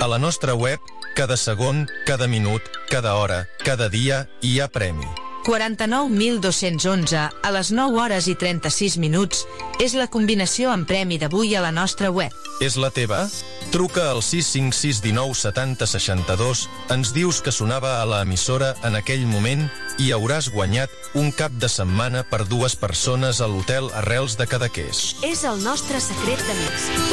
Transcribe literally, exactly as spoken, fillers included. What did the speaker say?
A la nostra web, cada segon, cada minut, cada hora, cada dia, hi ha premi. quaranta-nou mil dos-cents onze a les nou hores i trenta-sis minuts és la combinació amb premi d'avui a la nostra web. És la teva? Truca al sis cinc sis un nou setanta seixanta-dos, ens dius que sonava a l'emissora en aquell moment i hauràs guanyat un cap de setmana per dues persones a l'hotel Arrels de Cadaqués. És el nostre secret d'amics.